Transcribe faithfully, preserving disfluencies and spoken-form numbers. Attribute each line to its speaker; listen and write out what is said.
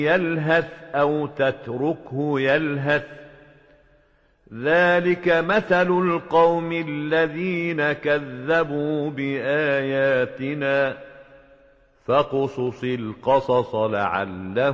Speaker 1: يلهث أو تتركه يلهث، ذلك مثل القوم الذين كذبوا بآياتنا، فاقصص القصص لعلهم